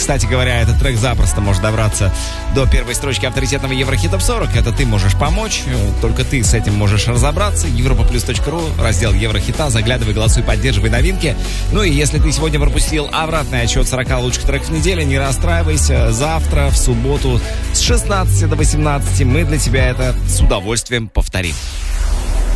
Кстати говоря, этот трек запросто может добраться до первой строчки авторитетного Еврохит Топ 40. Это ты можешь помочь, только ты с этим можешь разобраться. europaplus.ru, раздел Еврохита, заглядывай, голосуй, поддерживай новинки. Ну и если ты сегодня пропустил обратный отчет 40 лучших треков недели, не расстраивайся. Завтра, в субботу, с 16 до 18 мы для тебя это с удовольствием повторим.